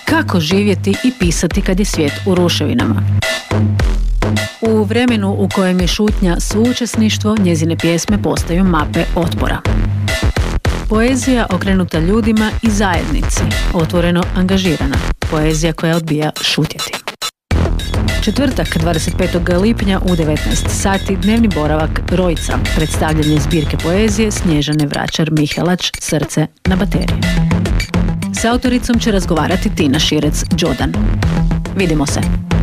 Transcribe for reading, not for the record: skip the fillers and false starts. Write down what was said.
Kako živjeti i pisati kad je svijet u ruševinama. U vremenu u kojem je šutnja suučesništvo, njezine pjesme postaju mape otpora. Poezija okrenuta ljudima i zajednici, otvoreno angažirana. Poezija koja odbija šutjeti. Četvrtak, 25. lipnja u 19 sati, dnevni boravak Rojca, predstavljanje zbirke poezije Snježane Vračar-Mihelač, Srce na baterije. S autoricom će razgovarati Tina Širec-Đodan. Vidimo se!